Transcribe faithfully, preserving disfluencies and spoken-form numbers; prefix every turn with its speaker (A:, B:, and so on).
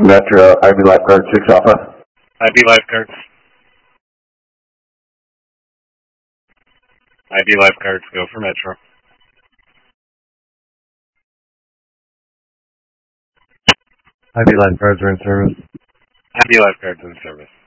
A: Metro, I B Lifeguard six Alpha.
B: I B Lifeguards. I B Lifeguards, go for Metro.
C: I B Lifeguards are in service.
B: I B Lifeguards in service.